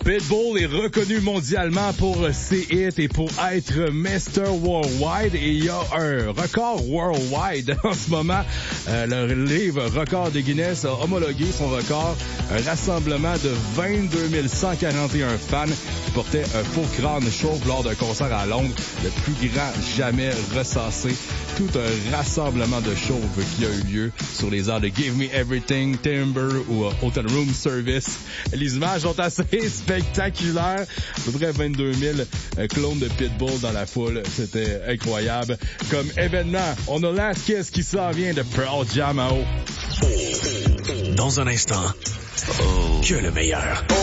Pitbull est reconnu mondialement pour ses hits et pour être Mr. Worldwide. Et il y a un record worldwide en ce moment. Le livre Record de Guinness a homologué son record. Un rassemblement de 22 141 fans qui portaient un faux crâne chauve lors d'un concert à Londres. Le plus grand jamais recensé. Tout un rassemblement de chauves qui a eu lieu sur les airs de Give Me Everything, Timber ou Hotel Room Service. Les images sont assez spectaculaires. À peu près 22 000 clones de Pitbull dans la foule. C'était incroyable. Comme événement, on a Last Kiss qui s'en vient de Pearl Jam à eau. Dans un instant, que le meilleur.